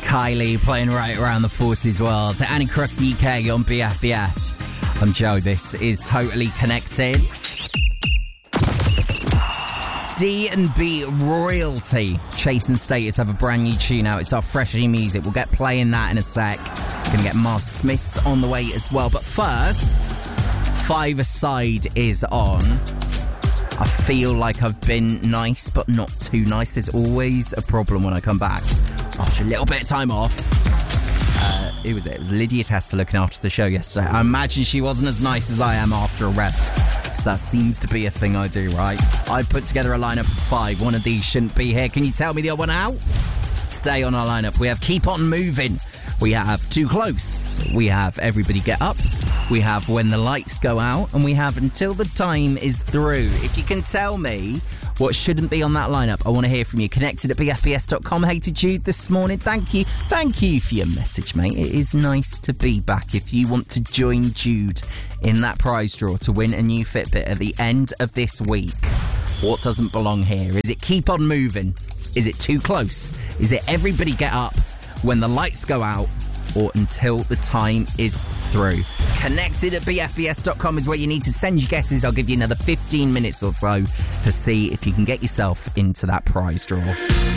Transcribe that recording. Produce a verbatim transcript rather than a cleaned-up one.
Kylie playing Right Around the Forces World to Annie Cross the U K on B F B S. I'm Joe, this is Totally Connected. D and B Royalty, Chase and Status have a brand new tune out. It's our freshie music. We'll get playing that in a sec. Gonna get Mars Smith on the way as well. But first, Five Aside is on. I feel like I've been nice, but not too nice. There's always a problem when I come back after a little bit of time off. Uh, who was it? It was Lydia Tester looking after the show yesterday. I imagine she wasn't as nice as I am after a rest. So that seems to be a thing I do, right? I put together a lineup of five. One of these shouldn't be here. Can you tell me the other one out? Today on our lineup, we have Keep On Moving. We have Too Close. We have Everybody Get Up. We have When the Lights Go Out. And we have Until the Time Is Through. If you can tell me what shouldn't be on that lineup, I want to hear from you. Connected at b f b s dot com. Hey to Jude this morning. Thank you. Thank you for your message, mate. It is nice to be back. If you want to join Jude in that prize draw to win a new Fitbit at the end of this week, what doesn't belong here? Is it Keep On Moving? Is it Too Close? Is it Everybody Get Up, When the Lights Go Out, or Until the Time Is Through? Connected at b f b s dot com is where you need to send your guesses. I'll give you another fifteen minutes or so to see if you can get yourself into that prize draw.